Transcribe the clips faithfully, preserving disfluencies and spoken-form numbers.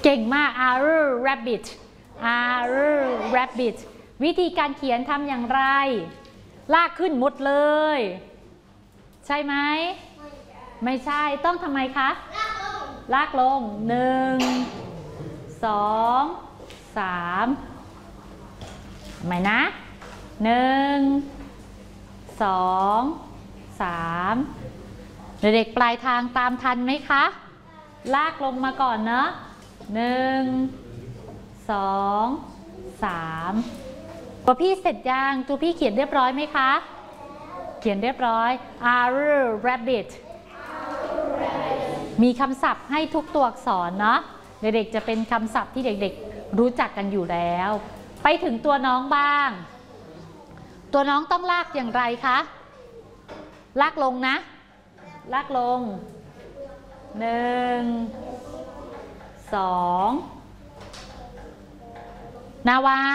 เก่งมาก are rabbit are rabbit วิธีการเขียนทำอย่างไรลากขึ้นหมดเลยใช่ไหมไม่ใช่ต้องทำไมคะลากลงหนึ่งสองสามทำไมนะหนึ่งสองสามเด็กๆปลายทางตามทันไหมคะลากลงมาก่อนเนาะหนึ่งสองสามตัวพี่เสร็จยังตัวพี่เขียนเรียบร้อยไหมคะเขียนเรียบร้อย are rabbit มีคำศัพท์ให้ทุกตัวอักษรเนาะเด็กๆจะเป็นคำศัพท์ที่เด็กๆรู้จักกันอยู่แล้วไปถึงตัวน้องบ้างตัวน้องต้องลากอย่างไรคะลากลงนะลากลงหนึ่งสองนาวา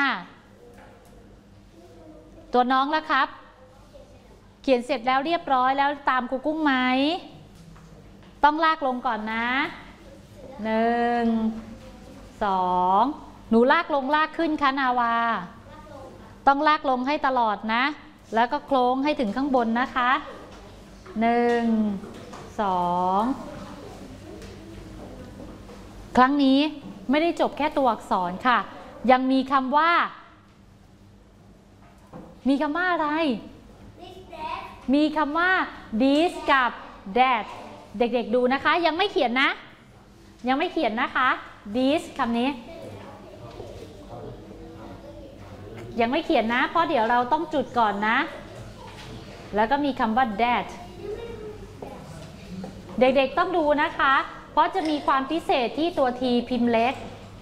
ตัวน้องแล้วครับเขียนเสร็จแล้วเรียบร้อยแล้วตามครูกุ้งไหมต้องลากลงก่อนนะหนึ่งสองหนูลากลงลากขึ้นคะนาวาต้องลากลงให้ตลอดนะแล้วก็โค้งให้ถึงข้างบนนะคะหนึ่งสองครั้งนี้ไม่ได้จบแค่ตัวอักษรค่ะยังมีคำว่ามีคำว่าอะไรมีคำว่า this กับ that เด็กๆดูนะคะยังไม่เขียนนะยังไม่เขียนนะคะ this คำนี้ยังไม่เขียนนะเพราะเดี๋ยวเราต้องจุดก่อนนะแล้วก็มีคำว่า that เด็กๆต้องดูนะคะเพราะจะมีความพิเศษที่ตัว t พิมพ์เล็ก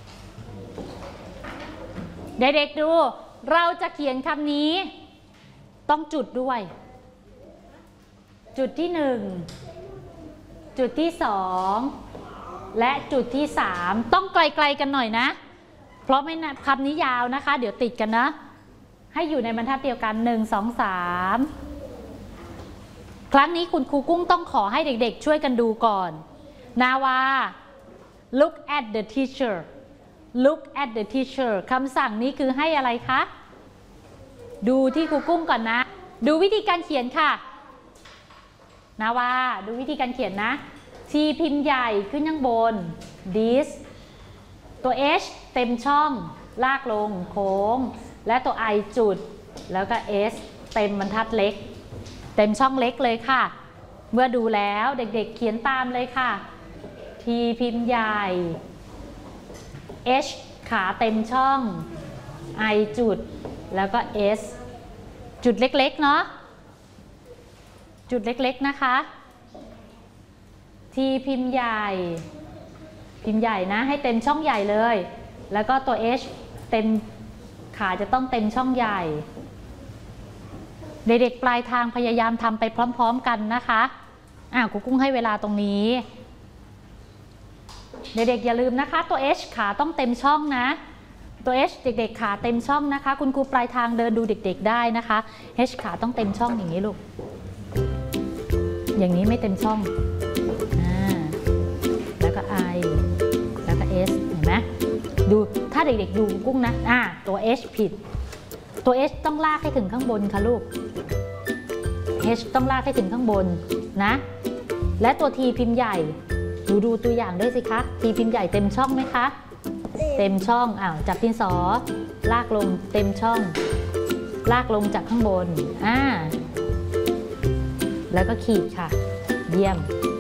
เด็กๆดูเราจะเขียนคำนี้ต้องจุดด้วยจุดที่หนึ่งจุดที่สองและจุดที่สามต้องไกลๆกันหน่อยนะเพราะไม่คำนี้ยาวนะคะเดี๋ยวติดกันนะให้อยู่ในบรรทัดเดียวกันหนึ่ง สอง สามครั้งนี้คุณครูกุ้งต้องขอให้เด็กๆช่วยกันดูก่อนนาวา look at the teacher look at the teacher คำสั่งนี้คือให้อะไรคะดูที่ครูกุ้งก่อนนะดูวิธีการเขียนค่ะนาวาดูวิธีการเขียนนะ T พิมพ์ใหญ่ขึ้นข้างบน this ตัว H เต็มช่องลากลงโค้งและตัว I จุดแล้วก็ S เต็มบรรทัดเล็กเต็มช่องเล็กเลยค่ะเมื่อดูแล้วเด็กๆเขียนตามเลยค่ะ T พิมพ์ใหญ่ H ขาเต็มช่อง I จุดแล้วก็ S จุดเล็กๆเนาะจุดเล็กๆนะคะ T พิมพ์ใหญ่พิมพ์ใหญ่นะให้เต็มช่องใหญ่เลยแล้วก็ตัว H เต็มขาจะต้องเต็มช่องใหญ่เด็กๆปลายทางพยายามทำไปพร้อมๆกันนะคะอ่ะครูกุ้งให้เวลาตรงนี้เด็กๆอย่าลืมนะคะตัว H ขาต้องเต็มช่องนะตัว H เด็กๆขาเต็มช่องนะคะคุณครูปลายทางเดินดูเด็กๆได้นะคะ H ขาต้องเต็มช่องอย่างนี้ลูกอย่างนี้ไม่เต็มช่องอ่าแล้วก็ I แล้วก็ S เห็นไหมดูถ้าเด็กๆดูกุ้งนะอ่าตัว H ผิดตัว H ต้องลากให้ถึงข้างบนค่ะลูก H ต้องลากให้ถึงข้างบนนะและตัว T พิมพ์ใหญ่ดูดูตัวอย่างด้วยสิคะ T พิมพ์ใหญ่เต็มช่องไหมคะเต็มช่องอ้าวจับดินสอลากลงเต็มช่องลากลงจากข้างบนอ่าแล้วก็ขีดค่ะเยี่ยม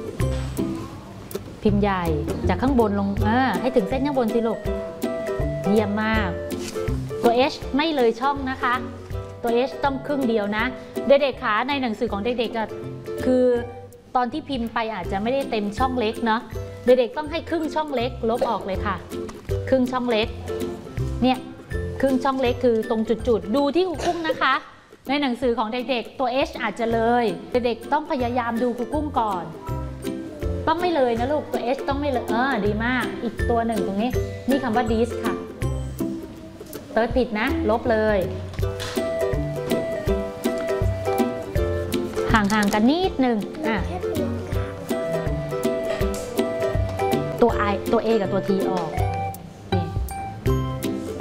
พิมพ์ใหญ่จากข้างบนลงอ่าให้ถึงเส้นข้างบนสิลูกเยี่ยมมากตัว H ไม่เลยช่องนะคะตัว H ต้องครึ่งเดียวนะเด็กๆขาในหนังสือของเด็กๆคือตอนที่พิมพ์ไปอาจจะไม่ได้เต็มช่องเล็กเนาะเด็กๆต้องให้ครึ่งช่องเล็กลบออกเลยค่ะครึ่งช่องเล็กเนี่ยครึ่งช่องเล็กคือตรงจุดๆดูที่ครูกุ้งนะคะในหนังสือของเด็กๆตัว H อาจจะเลยเด็กๆต้องพยายามดูครูกุ้งก่อนต้องไม่เลยนะลูกตัว H ต้องไม่เลยเออดีมากอีกตัวหนึ่งตรงนี้นี่คำว่า this ค่ะเติร์ดผิดนะลบเลยห่างๆกันนิดนึงอ่ะตัว I ตัว A กับตัว T ออก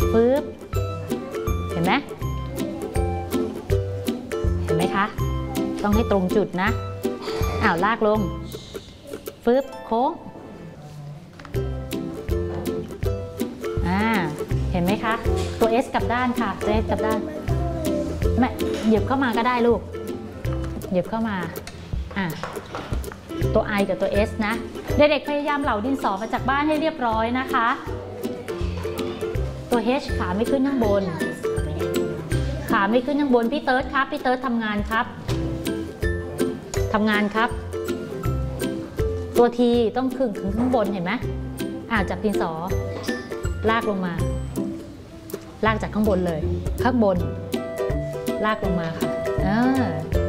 ปึ๊บเห็นไหมเห็นไหมคะต้องให้ตรงจุดนะอ้าวลากลงปึ๊บโค้งอ่าเห็นไหมคะตัว S กลับด้านค่ะตัว S กลับด้านแม่เหยียบเข้ามาก็ได้ลูกเหยียบเข้ามาอ่าตัว I กับตัว S นะเด็กๆพยายามเหลาดินสอมาจากบ้านให้เรียบร้อยนะคะตัว H ขาไม่ขึ้นข้างบนขาไม่ขึ้นข้างบนพี่เติร์ดครับพี่เติร์ดทำงานครับทำงานครับตัว T ต้องขึ้นถึงข้างบนเห็นไหมอ่าจากดินสอลากลงมาลากจากข้างบนเลยข้างบนลากลงมาค่ะอ่า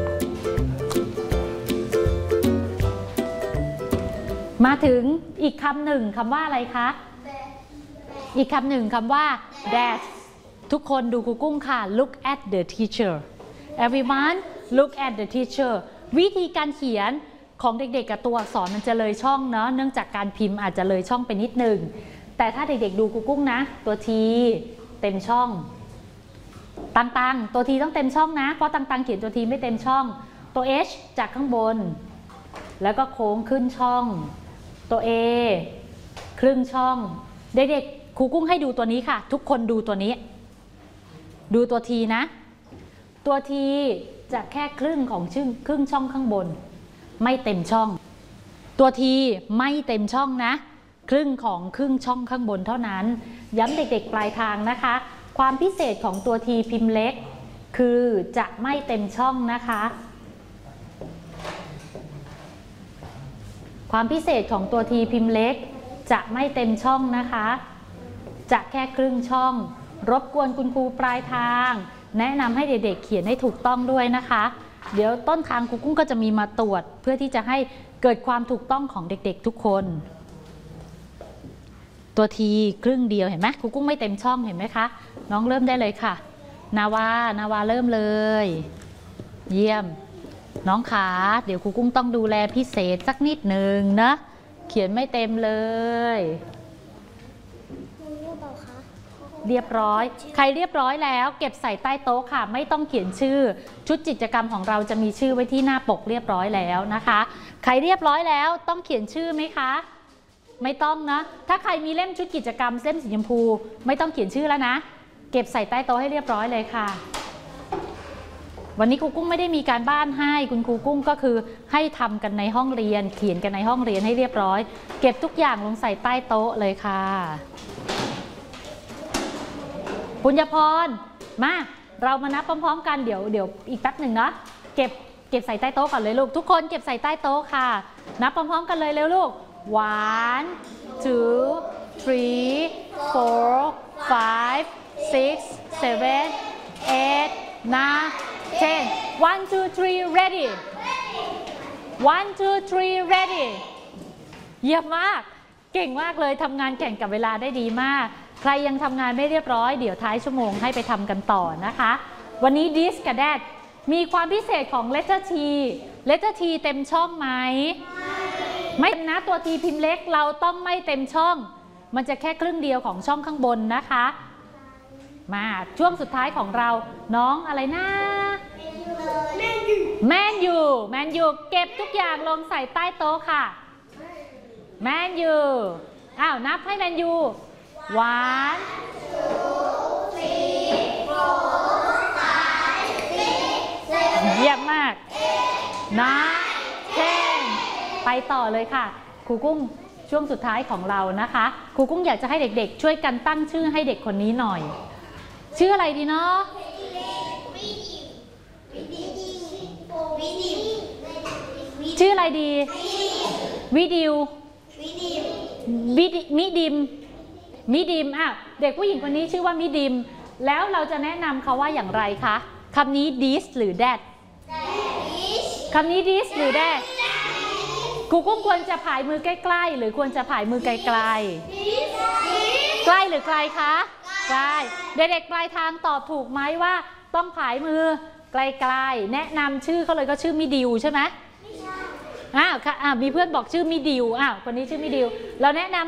มาถึงอีกคำหนึ่งคำว่าอะไรคะอีกคำหนึ่งคำว่า dash ทุกคนดูครูกุ้งค่ะ look at the teacher everyone look at the teacher วิธีการเขียนของเด็กๆกับตัวอักษรมันจะเลยช่องเนาะเนื่องจากการพิมพ์อาจจะเลยช่องไปนิดนึงแต่ถ้าเด็กๆดูครูกุ้งนะตัว T เต็มช่องตังๆตัว T ต้องเต็มช่องนะเพราะตังๆเขียนตัว T ไม่เต็มช่องตัว H จากข้างบนแล้วก็โค้งขึ้นช่องตัว A ครึ่งช่องเด็กๆครูกุ้งให้ดูตัวนี้ค่ะทุกคนดูตัวนี้ดูตัว T นะตัว T จะแค่ครึ่งของชื่อครึ่งช่องข้างบนไม่เต็มช่องตัว T ไม่เต็มช่องนะครึ่งของครึ่งช่องข้างบนเท่านั้นย้ำเด็กๆปลายทางนะคะความพิเศษของตัว T พิมพ์เล็กคือจะไม่เต็มช่องนะคะความพิเศษของตัว T พิมพ์เล็กจะไม่เต็มช่องนะคะจะแค่ครึ่งช่องรบกวนคุณครูปลายทางแนะนำให้เด็กๆเขียนให้ถูกต้องด้วยนะคะเดี๋ยวต้นทางครูกุ้งก็จะมีมาตรวจเพื่อที่จะให้เกิดความถูกต้องของเด็กๆทุกคนตัว T ครึ่งเดียวเห็นไหมครูกุ้งไม่เต็มช่องเห็นไหมคะน้องเริ่มได้เลยค่ะนาวานาวาเริ่มเลยเยี่ยมน้องขาเดี๋ยวครูกุ้งต้องดูแลพิเศษสักนิดหนึ่งนะเขียนไม่เต็มเลยเรียบร้อยใครเรียบร้อยแล้วเก็บใส่ใต้โต๊ะค่ะไม่ต้องเขียนชื่อชุดกิจกรรมของเราจะมีชื่อไว้ที่หน้าปกเรียบร้อยแล้วนะคะใครเรียบร้อยแล้วต้องเขียนชื่อไหมคะไม่ต้องนะถ้าใครมีเล่มชุดกิจกรรมเล่มสีชมพูไม่ต้องเขียนชื่อแล้วนะเก็บใส่ใต้โต๊ะให้เรียบร้อยเลยค่ะวันนี้ครูกุ้งไม่ได้มีการบ้านให้คุณครูกุ้งก็คือให้ทำกันในห้องเรียนเขียนกันในห้องเรียนให้เรียบร้อยเก็บทุกอย่างลงใส่ใต้โต๊ะเลยค่ะปุญญพรมาเรามานับพร้อมๆกันเดี๋ยวเดี๋ยวอีกแป๊บหนึ่งเนาะเก็บเก็บใส่ใต้โต๊ะก่อนเลยลูกทุกคนเก็บใส่ใต้โต๊ะค่ะนับพร้อมๆกันเลยเร็วลูก one two three four five six seven eight nine ten one two three ready one two three ready เยี่ยมมากเก่งมากเลยทำงานแข่งกับเวลาได้ดีมากใครยังทำงานไม่เรียบร้อยเดี๋ยวท้ายชั่วโมงให้ไปทำกันต่อนะคะวันนี้ this กับ that มีความพิเศษของ letter T letter T เต็มช่องไหมไม่นะตัว T พิมพ์เล็กเราต้องไม่เต็มช่องมันจะแค่ครึ่งเดียวของช่องข้างบนนะคะมาช่วงสุดท้ายของเราน้องอะไรนะแมนยูแมนยูเก็บทุกอย่างลงใส่ใต้โต๊ะค่ะแมนยูอ้าวนับให้แมนยูone two three four five six seven เยี่ยมมากนะเช่นไปต่อเลยค่ะครูกุ้งช่วงสุดท้ายของเรานะคะครูกุ้งอยากจะให้เด็กๆช่วยกันตั้งชื่อให้เด็กคนนี้หน่อยชื่ออะไรดีเนาะชื่ออะไรดีวิดิววิดิมิดิมมิดิมอ่ะเด็กผู้หญิงคนนี้ชื่อว่ามิดิมแล้วเราจะแนะนำเขาว่าอย่างไรคะคำนี้ this หรือ that คำนี้ this หรือ that ครูกุ้งควรจะผายมือใกล้ๆหรือควรจะผายมือไกลๆใกล้หรือไกลคะใกล้เด็กๆปลายทางตอบถูกไหมว่าต้องผายมือไกลๆแนะนำชื่อเขาเลยก็ชื่อมิดิวใช่ไหมอ้าวค่ะมีเพื่อนบอกชื่อมิดิวอ้าวคนนี้ชื่อมิดิวเราแนะนำ